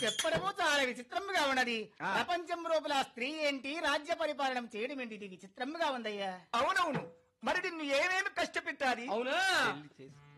చెప్పడము చాలా విచిత్రంగా ఉన్నది. ప్రపంచం లోపల స్త్రీ ఏంటి, రాజ్య పరిపాలన చేయడం ఏంటి, ఇది విచిత్రంగా ఉందయ్యా. అవునవును, మరి నిన్ను ఏమేమి కష్టపెట్టాలి? అవునా?